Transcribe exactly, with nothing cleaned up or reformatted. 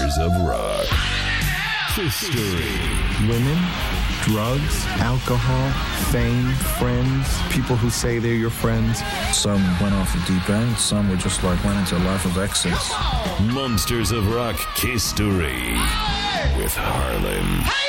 Monsters of Rock. History. Women, drugs, alcohol, fame, friends, people who say they're your friends. Some went off the deep end, some were just like went into a life of excess. Monsters of Rock History with Harlan.